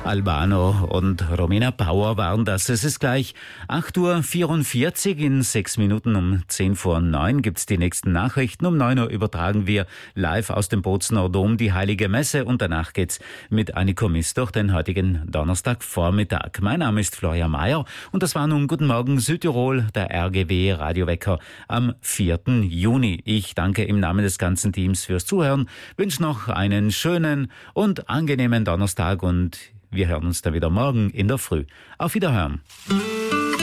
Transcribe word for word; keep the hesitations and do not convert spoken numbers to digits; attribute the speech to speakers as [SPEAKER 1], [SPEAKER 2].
[SPEAKER 1] Albano und Romina Power waren das. Es ist gleich acht Uhr vierundvierzig. In sechs Minuten um zehn vor neun gibt's die nächsten Nachrichten. Um neun Uhr übertragen wir live aus dem Bozner Dom die Heilige Messe und danach geht's mit Anniko Miss durch den heutigen Donnerstagvormittag. Mein Name ist Florian Mayer und das war nun Guten Morgen Südtirol, der R G W Radiowecker am vierten Juni. Ich danke im Namen des ganzen Teams fürs Zuhören, wünsche noch einen schönen und angenehmen Donnerstag und wir hören uns dann wieder morgen in der Früh. Auf Wiederhören.